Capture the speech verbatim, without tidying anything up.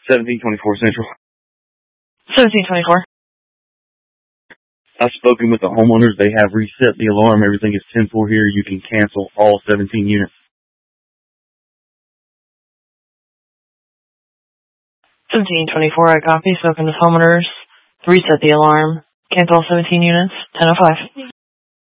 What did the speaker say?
seventeen twenty-four Central. seventeen twenty-four. I've spoken with the homeowners. They have reset the alarm. Everything is ten four here. You can cancel all seventeen units. seventeen twenty-four, I copy. Spoken with homeowners. Reset the alarm. Cancel all seventeen units. ten oh five.